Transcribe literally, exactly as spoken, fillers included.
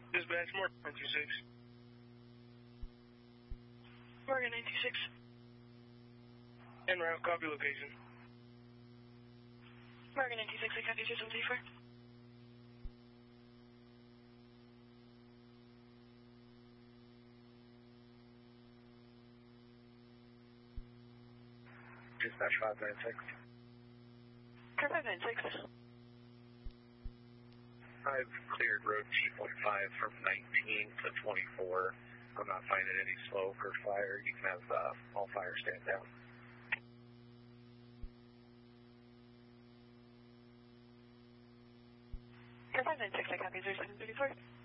Dispatch, Morgan nine two six. Morgan nine two six. En route, copy location. Morgan nine two six, I copy two seven three four. Dispatch five nine six. Car five nine six. I've cleared road T point five from nineteen to twenty-four. I'm not finding any smoke or fire. You can have uh, all fire stand down. Car five nine six, I copy zero seven three four.